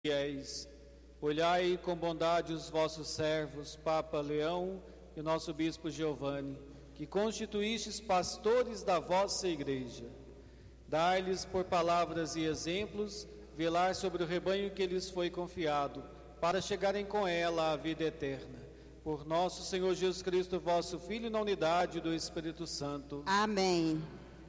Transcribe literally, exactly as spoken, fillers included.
fiéis, olhai com bondade os vossos servos, Papa Leão e nosso Bispo Giovanni, que constituístes pastores da vossa Igreja. Dai-lhes por palavras e exemplos, velar sobre o rebanho que lhes foi confiado, para chegarem com ela à vida eterna. Por nosso Senhor Jesus Cristo, vosso Filho, na unidade do Espírito Santo. Amém.